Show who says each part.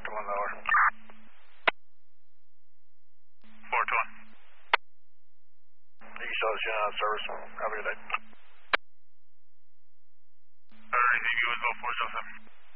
Speaker 1: to 1 hour.
Speaker 2: 4 to 1.
Speaker 1: You saw this unit on service. Have a good day.
Speaker 2: Anything you as well, 407.